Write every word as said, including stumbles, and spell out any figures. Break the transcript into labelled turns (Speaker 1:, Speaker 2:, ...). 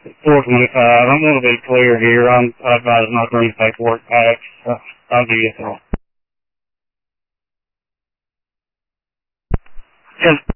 Speaker 1: four twenty-five. I'm going to be clear here. I'm, I advise not to bring paperwork back. Uh, I'll give you a call. Yes.